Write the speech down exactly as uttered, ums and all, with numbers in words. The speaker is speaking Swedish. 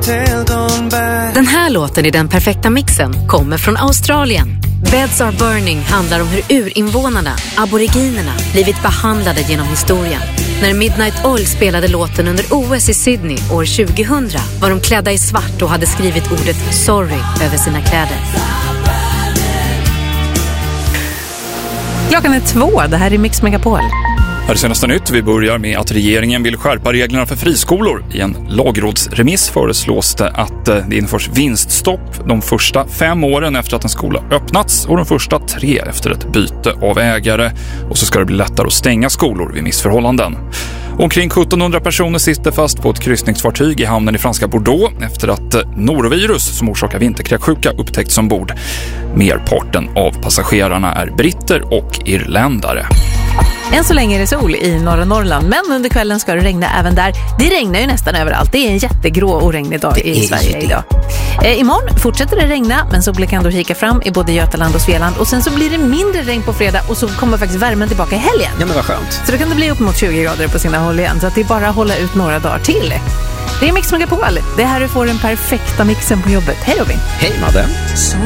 Den här låten i den perfekta mixen kommer från Australien. Beds Are Burning handlar om hur urinvånarna, aboriginerna, blivit behandlade genom historien. När Midnight Oil spelade låten under O S i Sydney år tjugohundra var de klädda i svart och hade skrivit ordet sorry över sina kläder. Klockan är två, det här är Mix Megapol. Här är senaste nytt. Vi börjar med att regeringen vill skärpa reglerna för friskolor. I en lagrådsremiss föreslås det att det införs vinststopp de första fem åren efter att en skola öppnats och de första tre efter ett byte av ägare. Och så ska det bli lättare att stänga skolor vid missförhållanden. Omkring sjuttonhundra personer sitter fast på ett kryssningsfartyg i hamnen i franska Bordeaux efter att norovirus som orsakar vinterkräksjuka upptäckts ombord. Merparten av passagerarna är britter och irländare. Än så länge är det sol i norra Norrland, men under kvällen ska det regna även där. Det regnar ju nästan överallt. Det är en jättegrå och regnig dag i Sverige idag. Eh, imorgon fortsätter det regna, men solen kan då kika fram i både Götaland och Svealand. Och sen så blir det mindre regn på fredag och så kommer faktiskt värmen tillbaka i helgen. Ja, men vad skönt. Så då kan det bli upp mot tjugo grader på sina håll igen. Så att det är bara att hålla ut några dagar till. Det är Mix Megapol. Det är här du får den perfekta mixen på jobbet. Hej Robin. Hej Madde. Så